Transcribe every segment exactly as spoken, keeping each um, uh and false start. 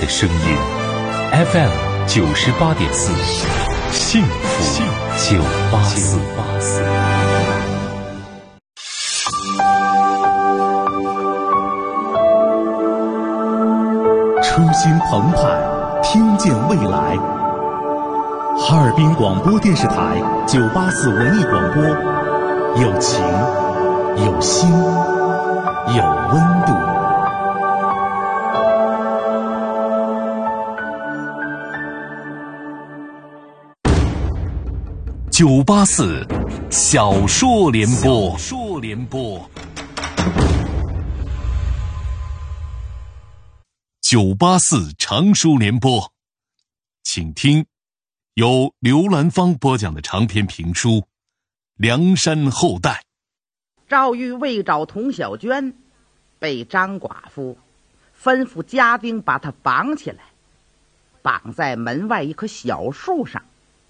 声音 F M 九十八点四，幸福九八四。 初心澎湃，听见未来。哈尔滨广播电视台九八四文艺广播，有情，有心，有温度。 九八四小说联播，小说联播。九八四长书联播，请听由刘兰芳播讲的长篇评书《梁山后代》。 赵玉为找童小娟，被张寡妇吩咐家丁把她绑起来，绑在门外一棵小树上。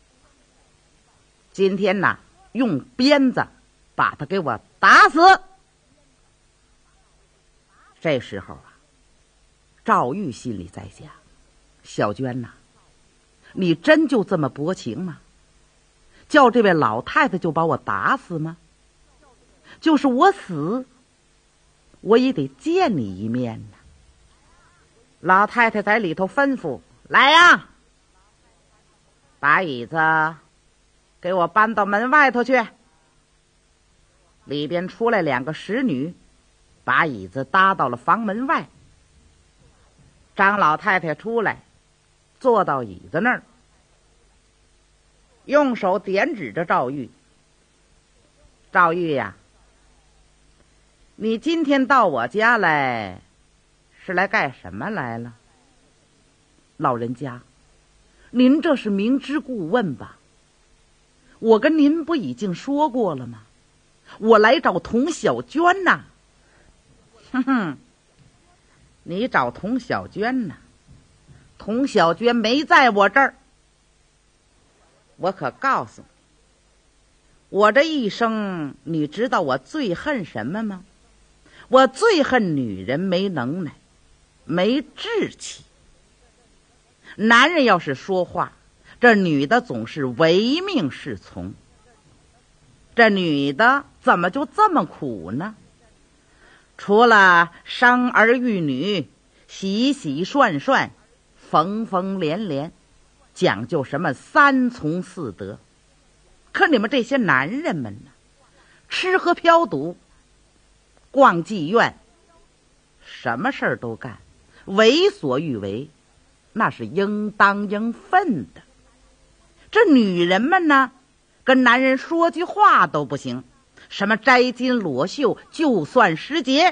今天呢，用鞭子把他给我打死。这时候啊，赵玉心里在想：小娟呐，你真就这么薄情吗？叫这位老太太就把我打死吗？就是我死，我也得见你一面呢。老太太在里头吩咐：来呀，把椅子给我搬到门外头去。里边出来两个使女，把椅子搭到了房门外。张老太太出来，坐到椅子那儿，用手点指着赵玉：赵玉呀，你今天到我家来是来干什么来了？老人家，您这是明知故问吧？我跟您不已经说过了吗？我来找童小娟呐。哼哼，你找童小娟呐？童小娟没在我这儿。我可告诉你，我这一生，你知道我最恨什么吗？我最恨女人没能耐，没志气。男人要是说话，这女的总是唯命是从。这女的怎么就这么苦呢？除了生儿育女，洗洗涮涮，缝缝连连，讲究什么三从四德。可你们这些男人们呢，吃喝嫖赌，逛妓院，什么事儿都干，为所欲为，那是应当应分的。这女人们呢，跟男人说句话都不行，什么摘金裸袖，就算时节。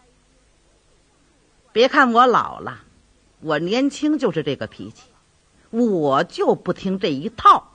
别看我老了，我年轻就是这个脾气，我就不听这一套。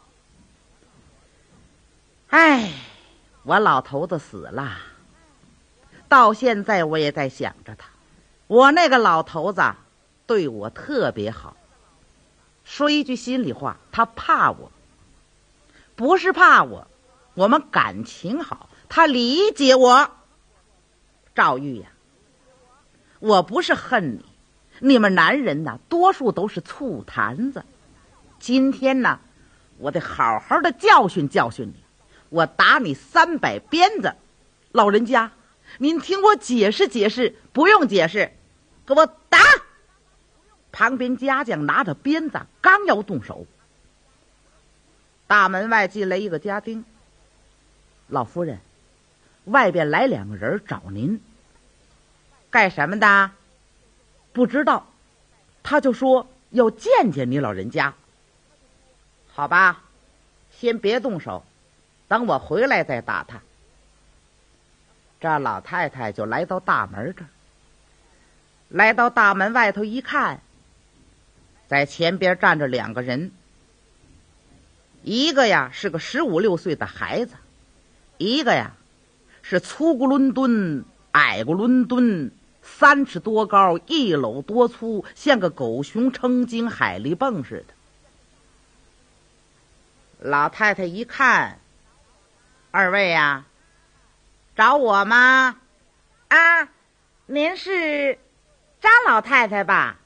哎，我老头子死了，到现在我也在想着他。我那个老头子对我特别好，说一句心里话，他怕我。不是怕我，我们感情好，他理解我。赵玉呀，我不是恨你，你们男人呐，多数都是醋坛子。今天呢，我得好好的教训教训你，我打你三百鞭子。老人家，您听我解释解释。不用解释，给我打。旁边家将拿着鞭子刚要动手，大门外进来一个家丁：老夫人，外边来两个人找您。干什么的？不知道，他就说要见见你老人家。好吧，先别动手，等我回来再打他。这老太太就来到大门这儿，来到大门外头一看，在前边站着两个人，一个呀是个十五六岁的孩子，一个呀是粗咕伦敦矮咕伦敦，三尺多高，一搂多粗，像个狗熊成精海狸蹦似的。老太太一看，二位呀，找我吗？啊，您是张老太太吧？